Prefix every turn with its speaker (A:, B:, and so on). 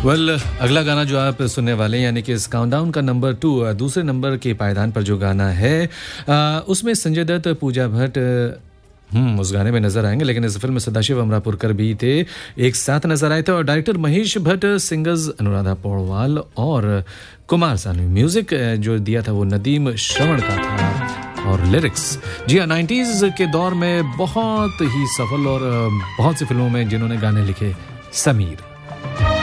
A: अगला गाना जो आप सुनने वाले हैं यानी कि इस काउंटडाउन का नंबर 2 दूसरे नंबर के पायदान पर जो गाना है उसमें संजय दत्त, पूजा भट्ट उस गाने में नजर आएंगे, लेकिन इस फिल्म में सदाशिव अमरापुरकर भी थे, एक साथ नजर आए थे। और डायरेक्टर महेश भट्ट, सिंगर्स अनुराधा पौडवाल और कुमार सानू। म्यूजिक जो दिया था वो नदीम श्रवण का था और लिरिक्स जी हाँ 90s के दौर में बहुत ही सफल और बहुत सी फिल्मों में जिन्होंने गाने लिखे, समीर।